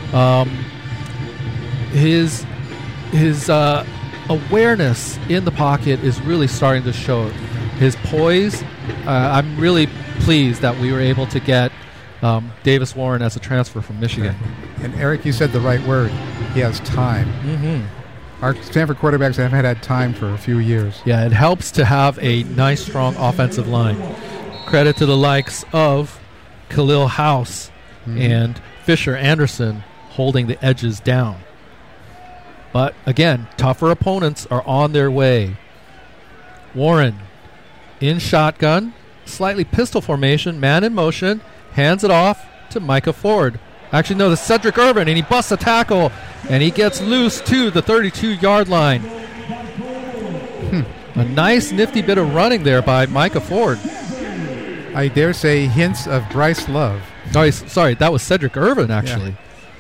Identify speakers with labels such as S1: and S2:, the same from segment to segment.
S1: His awareness in the pocket is really starting to show. His poise, I'm really pleased that we were able to get Davis Warren as a transfer from Michigan.
S2: And Eric, you said the right word. He has time.
S1: Mm-hmm.
S2: Our Stanford quarterbacks haven't had time for a few years.
S1: Yeah, it helps to have a nice, strong offensive line. Credit to the likes of Khalil House and Fisher Anderson holding the edges down. But again, tougher opponents are on their way. Warren in shotgun, slightly pistol formation, man in motion, hands it off to Micah Ford. Actually, no, to Cedric Irvin, and he busts a tackle, and he gets loose to the 32-yard line. A nice, nifty bit of running there by Micah Ford.
S2: I dare say hints of Bryce Love.
S1: Oh, sorry, that was Cedric Irvin, actually.
S2: Yeah.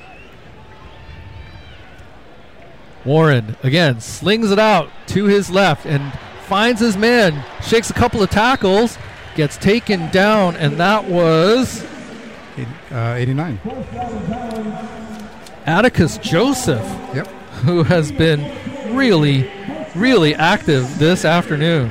S1: Warren, again, slings it out to his left and finds his man, shakes a couple of tackles, gets taken down, and that was
S2: 89.
S1: Atticus Joseph,
S2: Yep.
S1: who has been really, really active this afternoon.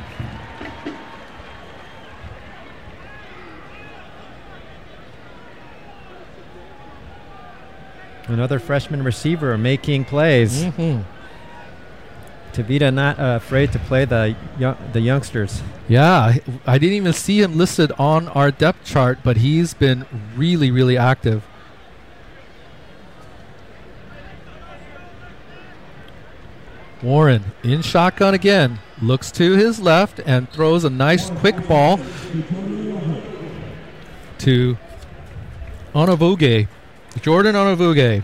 S3: Another freshman receiver making plays.
S1: Mm-hmm.
S3: Tavita not afraid to play the youngsters.
S1: Yeah, I didn't even see him listed on our depth chart, but he's been really, really active. Warren in shotgun again, looks to his left and throws a nice quick ball to Onovuge. Jordan Onovuge.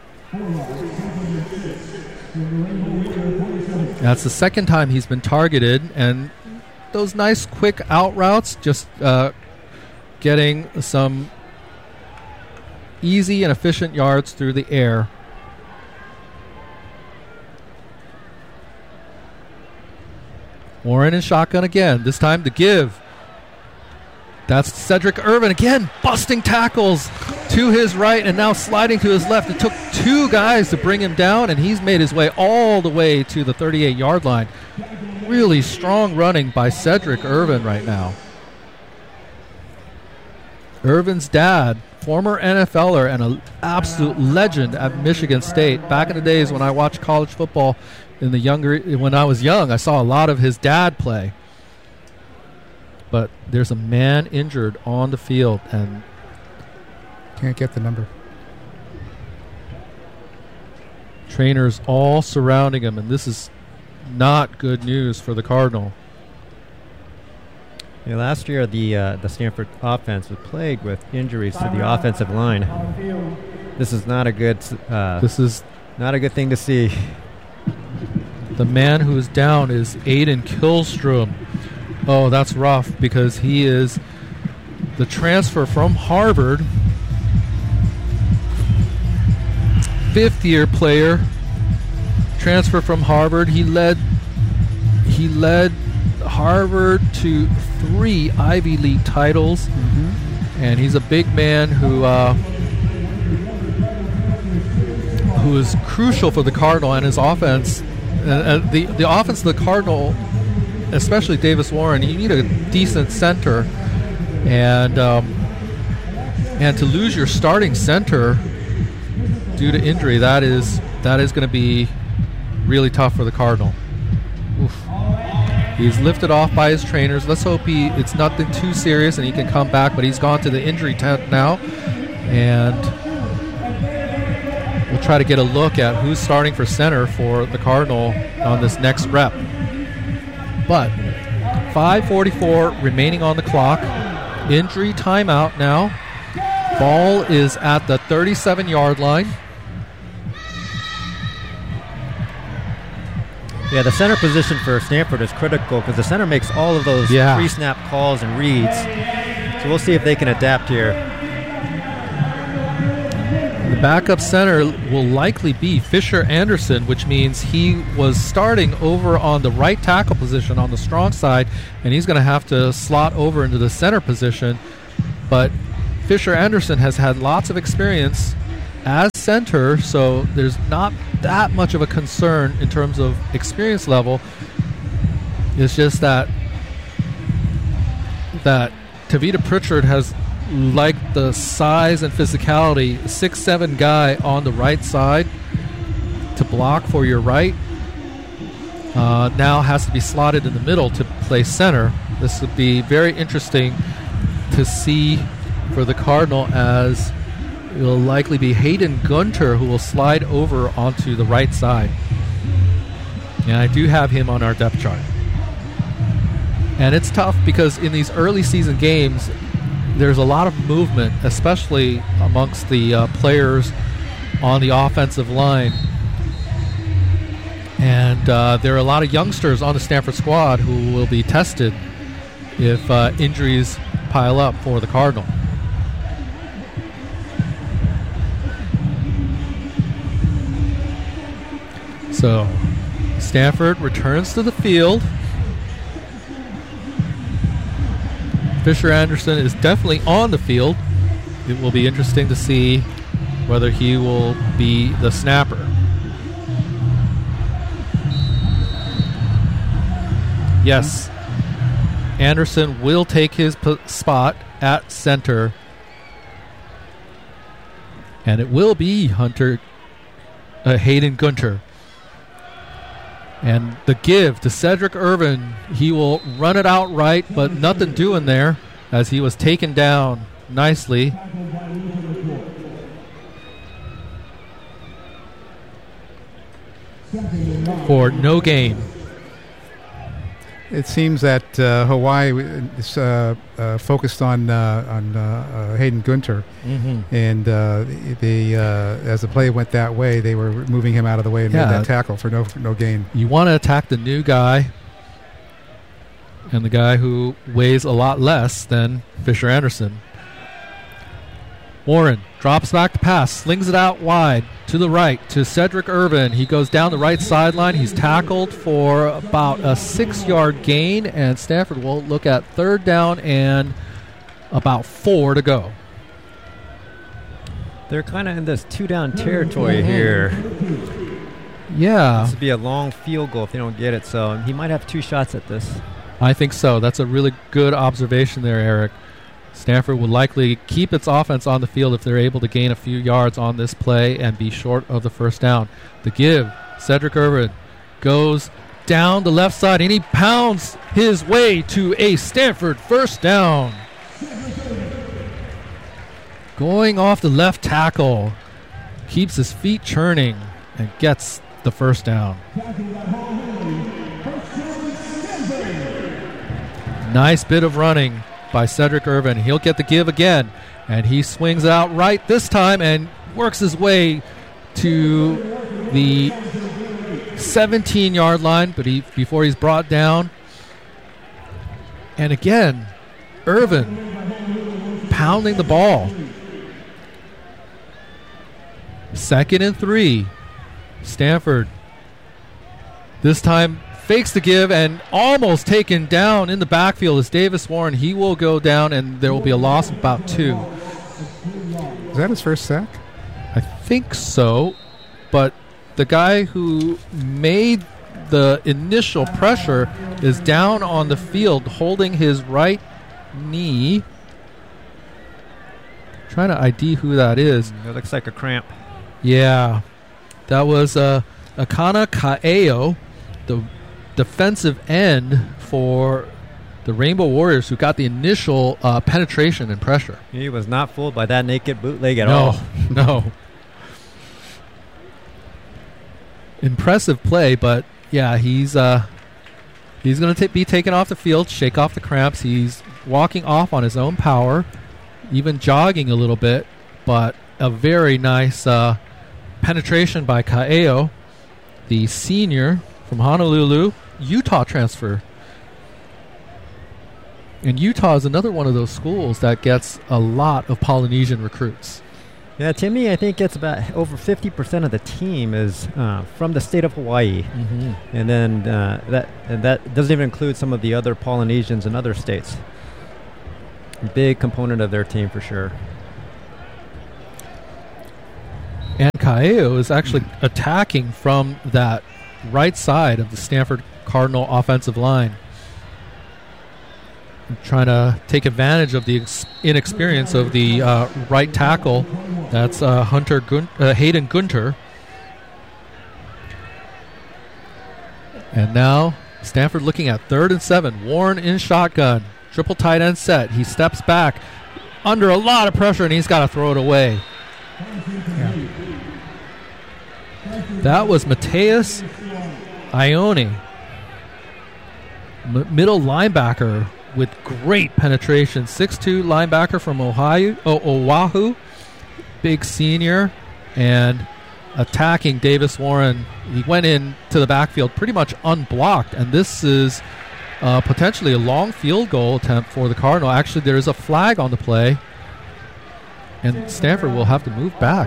S1: That's the second time he's been targeted, and those nice quick out routes, just getting some easy and efficient yards through the air. Warren in shotgun again, this time to give. That's Cedric Irvin again, busting tackles to his right and now sliding to his left. It took two guys to bring him down, and he's made his way all the way to the 38-yard line. Really strong running by Cedric Irvin right now. Irvin's dad, former NFLer and an absolute legend at Michigan State. Back in the days when I watched college football when I was young, I saw a lot of his dad play. But there's a man injured on the field, and
S2: can't get the number.
S1: Trainers all surrounding him, and this is not good news for the Cardinal.
S3: Yeah, last year the Stanford offense was plagued with injuries to the offensive line. This is not a good. This is not a good thing to see.
S1: The man who is down is Aiden Killstrom. Oh, that's rough because he is the transfer from Harvard. Fifth-year player. Transfer from Harvard. He led Harvard to 3 Ivy League titles. Mm-hmm. And he's a big man who is crucial for the Cardinal and his offense. The offense of the Cardinal, especially Davis Warren, you need a decent center, and to lose your starting center due to injury, that is going to be really tough for the Cardinal. Oof. He's lifted off by his trainers. Let's hope it's nothing too serious and he can come back, but he's gone to the injury tent now, and we'll try to get a look at who's starting for center for the Cardinal on this next rep. But 5:44 remaining on the clock. Injury timeout now. Ball is at the 37-yard line.
S3: Yeah, the center position for Stanford is critical because the center makes all of those pre-snap calls and reads. So we'll see if they can adapt here.
S1: The backup center will likely be Fisher Anderson, which means he was starting over on the right tackle position on the strong side, and he's going to have to slot over into the center position. But Fisher Anderson has had lots of experience as center, so there's not that much of a concern in terms of experience level. It's just that Tavita Pritchard has, like the size and physicality, 6'7" guy on the right side to block for your right. Now has to be slotted in the middle to play center. This would be very interesting to see for the Cardinal, as it will likely be Hayden Gunter who will slide over onto the right side. And I do have him on our depth chart. And it's tough because in these early season games, there's a lot of movement, especially amongst the players on the offensive line. And there are a lot of youngsters on the Stanford squad who will be tested if injuries pile up for the Cardinal. So Stanford returns to the field. Fisher Anderson is definitely on the field. It will be interesting to see whether he will be the snapper. Yes, Anderson will take his spot at center. And it will be Hayden Gunter. And the give to Cedric Irvin, he will run it out right, but nothing doing there as he was taken down nicely. For no gain.
S2: It seems that Hawaii is focused on Hayden Gunter, and as the play went that way, they were moving him out of the way and made that tackle for no gain.
S1: You want to attack the new guy and the guy who weighs a lot less than Fisher Anderson. Warren drops back to pass, slings it out wide to the right to Cedric Irvin. He goes down the right sideline. He's tackled for about a 6-yard gain, and Stanford will look at third down and about 4 to go.
S3: They're kind of in this 2-down territory here.
S1: Yeah.
S3: This would be a long field goal if they don't get it, so he might have 2 shots at this.
S1: I think so. That's a really good observation there, Eric. Stanford will likely keep its offense on the field if they're able to gain a few yards on this play and be short of the first down. The give, Cedric Irvin goes down the left side, and he pounds his way to a Stanford first down. Going off the left tackle, keeps his feet churning, and gets the first down. Nice bit of running by Cedric Irvin. He'll get the give again, and he swings out right this time and works his way to the 17-yard line, but before he's brought down. And again, Irvin pounding the ball. 2nd and 3. Stanford this time fakes the give and almost taken down in the backfield is Davis Warren. He will go down, and there will be a loss of about 2.
S2: Is that his first sack?
S1: I think so, but the guy who made the initial pressure is down on the field holding his right knee. Trying to ID who that is.
S3: It looks like a cramp.
S1: Yeah. That was Akana Kaeo, the defensive end for the Rainbow Warriors, who got the initial penetration and pressure.
S3: He was not fooled by that naked bootleg at all.
S1: No. Impressive play, but yeah, he's going to be taken off the field, shake off the cramps. He's walking off on his own power, even jogging a little bit, but a very nice penetration by Kaeo, the senior from Honolulu, Utah transfer. And Utah is another one of those schools that gets a lot of Polynesian recruits.
S3: Yeah, Timmy, I think it's about over 50% of the team is from the state of Hawaii.
S1: Mm-hmm.
S3: And then that doesn't even include some of the other Polynesians in other states. A big component of their team for sure.
S1: Callejo is actually attacking from that right side of the Stanford Cardinal offensive line, trying to take advantage of the inexperience of the right tackle. That's Hayden Gunter. And now Stanford looking at 3rd and 7. Warren in shotgun. Triple tight end set. He steps back under a lot of pressure, and he's got to throw it away. Yeah. That was Mateus Ione, middle linebacker with great penetration. 6'2" linebacker from Oahu. Big senior, and attacking Davis Warren. He went into the backfield pretty much unblocked, and this is potentially a long field goal attempt for the Cardinal. Actually, there is a flag on the play, and Stanford will have to move back.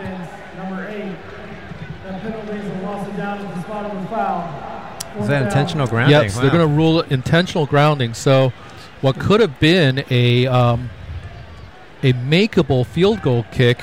S3: Is that intentional grounding?
S1: Yes, wow. They're going to rule it intentional grounding. So what could have been a makeable field goal kick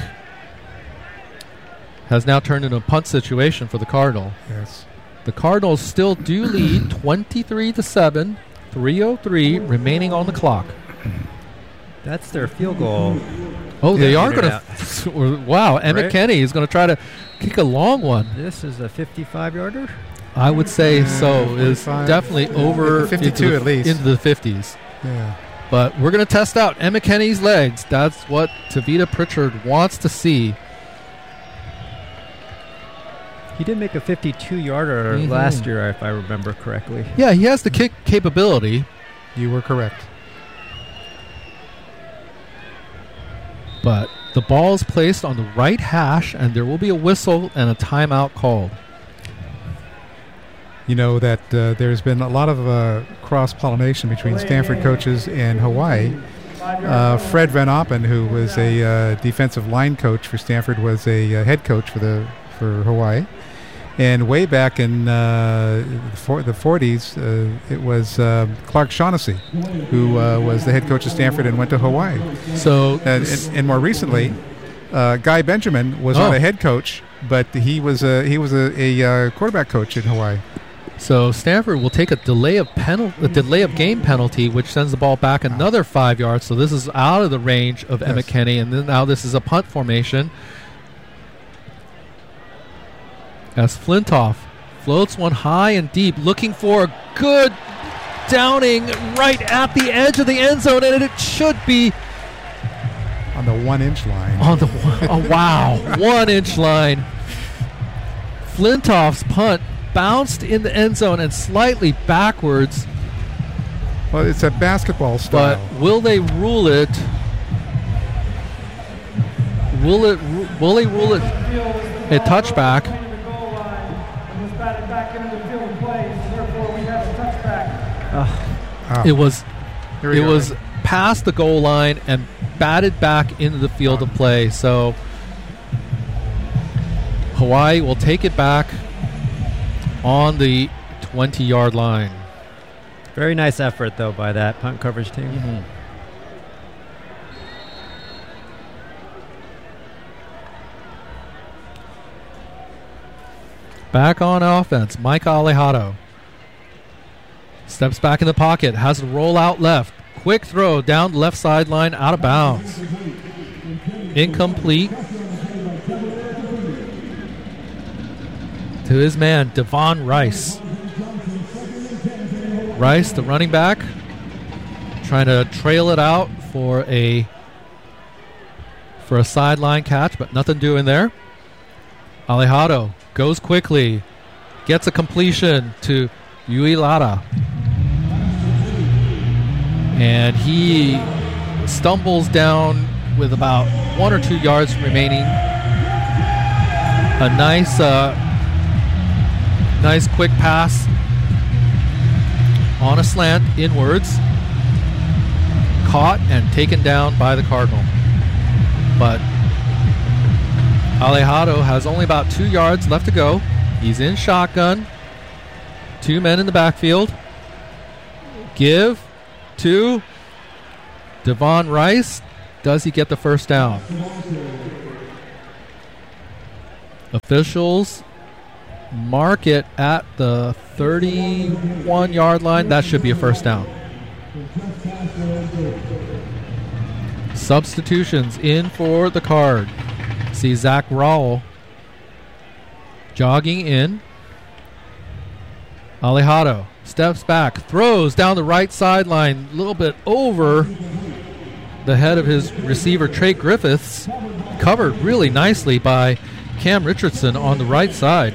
S1: has now turned into a punt situation for the Cardinal.
S2: Yes.
S1: The Cardinals still do lead 23-7, 3:03 remaining on the clock.
S3: That's their field goal.
S1: Oh, they are going to... Wow, Emmett Kenny is going to try to kick a long one.
S3: This is a 55-yarder?
S1: I would say so. It's definitely over
S2: 52 at least.
S1: Into the 50s.
S2: Yeah.
S1: But we're going to test out Emmett Kenny's legs. That's what Tavita Pritchard wants to see.
S3: He did make a 52-yarder last year, if I remember correctly.
S1: Yeah, he has the kick capability.
S2: You were correct.
S1: But the ball is placed on the right hash, and there will be a whistle and a timeout called.
S2: You know that there's been a lot of cross-pollination between Stanford coaches and Hawaii. Fred Van Oppen, who was a defensive line coach for Stanford, was a head coach for Hawaii. And way back in the 40s, it was Clark Shaughnessy, who was the head coach of Stanford and went to Hawaii.
S1: So,
S2: and more recently, Guy Benjamin was not a head coach, but he was a quarterback coach in Hawaii.
S1: So Stanford will take a delay of game penalty, which sends the ball back another 5 yards. So this is out of the range of Emmett Kenny, and then now this is a punt formation. As Flintoff floats one high and deep, looking for a good downing right at the edge of the end zone, and it should be
S2: on the 1-inch line.
S1: On the 1-inch line. Flintoff's punt bounced in the end zone and slightly backwards.
S2: Well, it's a basketball style.
S1: But will they rule it? Will they rule it a touchback? It was past the goal line and batted back into the field of play. So Hawaii will take it back on the 20-yard line.
S3: Very nice effort, though, by that punt coverage team.
S1: Mm-hmm. Back on offense, Mike Alejado steps back in the pocket, has a roll out left. Quick throw down the left sideline, out of bounds. Incomplete to his man, Devon Rice. Rice, the running back, trying to trail it out for a sideline catch, but nothing doing there. Alejado goes quickly, gets a completion to Uilada. And he stumbles down with about 1 or 2 yards remaining. A nice quick pass on a slant inwards. Caught and taken down by the Cardinal. But Alejado has only about 2 yards left to go. He's in shotgun. 2 men in the backfield. Give to Devon Rice. Does he get the first down? Officials mark it at the 31-yard line. That should be a first down. Substitutions in for the Card. See Zach Rowell jogging in. Alejado steps back, throws down the right sideline, a little bit over the head of his receiver, Trey Griffiths, covered really nicely by Cam Richardson on the right side.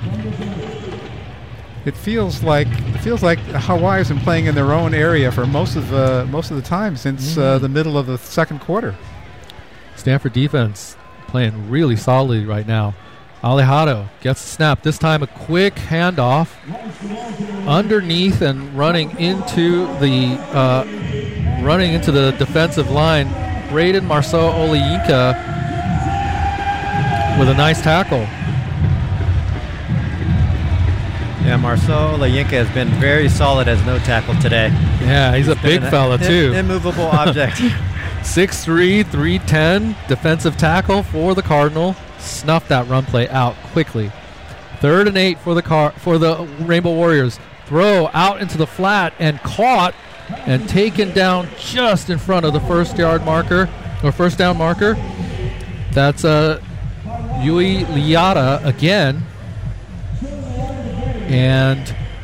S2: It feels like Hawaii has been playing in their own area for most of the time since the middle of the second quarter.
S1: Stanford defense playing really solidly right now. Alejado gets the snap. This time a quick handoff underneath and running into the defensive line. Braden Marceau Oleyinka with a nice tackle.
S3: Yeah, Marceau Oleyinka has been very solid as no tackle today.
S1: Yeah, he's a big fella too.
S3: Immovable object.
S1: 6'3", 310 defensive tackle for the Cardinal. Snuffed that run play out quickly. 3rd and 8 for the Rainbow Warriors. Throw out into the flat and caught and taken down just in front of the first down marker. That's Yui Liata again. And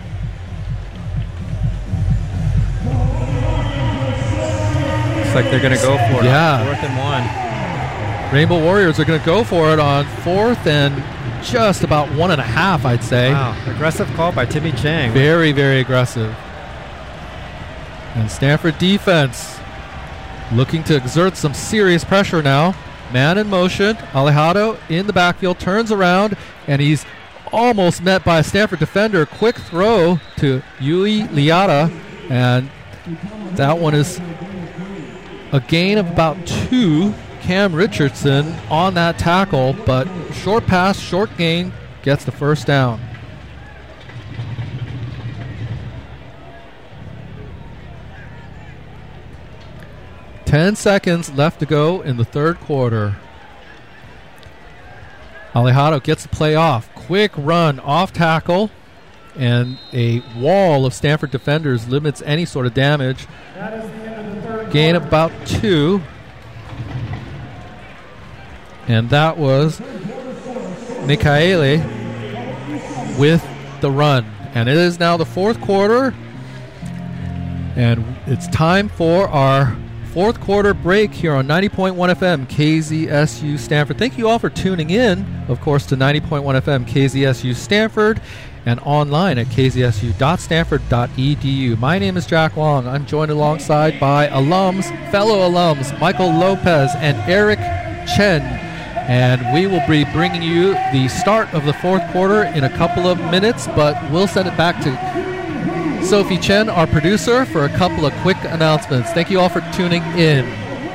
S3: looks like they're going to go for it.
S1: Yeah.
S3: 4th and 1.
S1: Rainbow Warriors are going to go for it on 4th and just about 1.5, I'd say.
S3: Wow, aggressive call by Timmy Chang.
S1: Very, very aggressive. And Stanford defense looking to exert some serious pressure now. Man in motion. Alejado in the backfield, turns around, and he's almost met by a Stanford defender. Quick throw to Yui Liata, and that one is a gain of about 2. Cam Richardson on that tackle, but short pass, short gain, gets the first down. Ten seconds left to go in the third quarter. Alejado gets the play off. Quick run off tackle, and a wall of Stanford defenders limits any sort of damage. Gain of about 2. And that was Michaele with the run. And it is now the fourth quarter, and it's time for our fourth quarter break here on 90.1 FM KZSU Stanford. Thank you all for tuning in, of course, to 90.1 FM KZSU Stanford and online at kzsu.stanford.edu. My name is Jack Long. I'm joined alongside by fellow alums, Michael Lopez and Eric Chen. And we will be bringing you the start of the fourth quarter in a couple of minutes, but we'll send it back to Sophie Chen, our producer, for a couple of quick announcements. Thank you all for tuning in.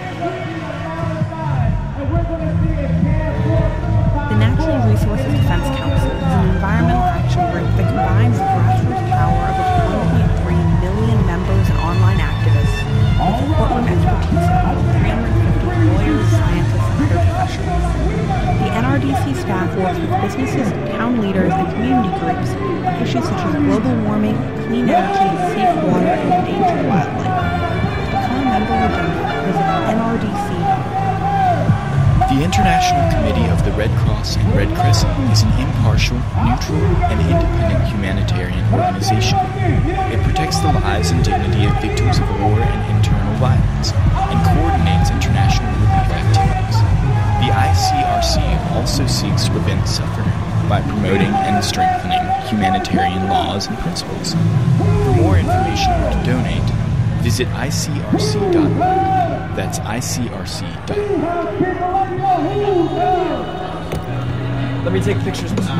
S4: The Natural Resources Defense Council is an environmental action group that combines the grassroots power of its 1.3 million members and online activists with the courtroom expertise of over 350 lawyers, scientists, and other professionals. The NRDC staff works with businesses, town leaders, and community groups on issues such as global warming, clean energy, safe water, and endangered wildlife. To become a member or donor, visit NRDC.org.
S5: The International Committee of the Red Cross and Red Crescent is an impartial, neutral, and independent humanitarian organization. It protects the lives and dignity of victims of war and internal violence, and coordinates international relief activities. The ICRC also seeks to prevent suffering by promoting and strengthening humanitarian laws and principles. For more information or to donate, visit icrc.org. That's icrc.org.
S6: Let me take pictures. But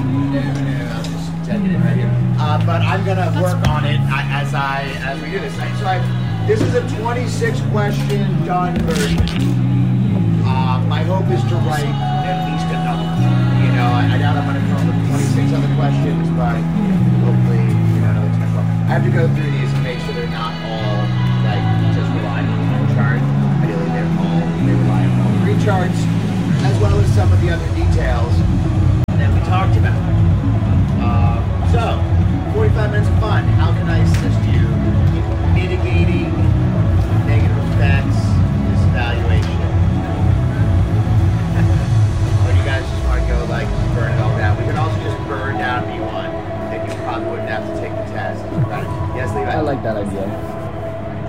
S6: I'm gonna work on it as we do this. So this is a 26-question done version. My hope is to write at least a number. I doubt I'm going to come up with 26 other questions, but hopefully, another 10. I have to go through